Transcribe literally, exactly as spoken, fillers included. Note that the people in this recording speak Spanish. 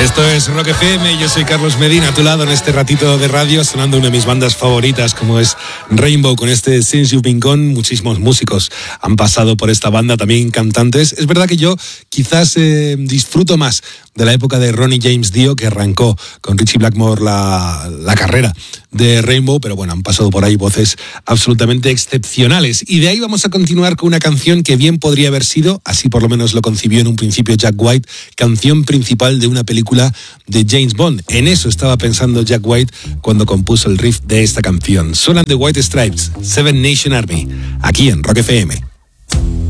Esto es Rock F M, yo soy Carlos Medina, a tu lado en este ratito de radio, sonando una de mis bandas favoritas como es Rainbow, con este Since You've Been Gone. Muchísimos músicos han pasado por esta banda, también cantantes. Es verdad que yo quizás eh, disfruto más de la época de Ronnie James Dio, que arrancó con Ritchie Blackmore la, la carrera de Rainbow, pero bueno, han pasado por ahí voces absolutamente excepcionales. Y de ahí vamos a continuar con una canción que bien podría haber sido, así por lo menos lo concibió en un principio Jack White, canción principal de una película de James Bond. En eso estaba pensando Jack White cuando compuso el riff de esta canción. Suenan The White Stripes, Seven Nation Army, aquí en Rock F M.